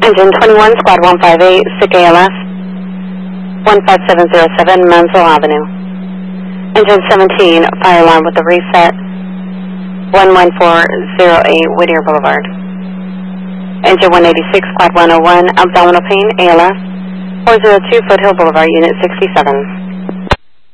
Engine 21, Squad 158, SICK ALS, 15707 Mansell Avenue. Engine 17, fire alarm with a reset, 11408 Whittier Boulevard. Engine 186, Squad 101, abdominal pain, ALS, 402 Foothill Boulevard, Unit 67.